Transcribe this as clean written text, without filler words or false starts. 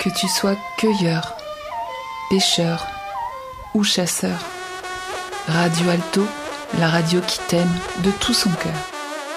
Que tu sois cueilleur, pêcheur ou chasseur, Radio Alto, la radio qui t'aime de tout son cœur.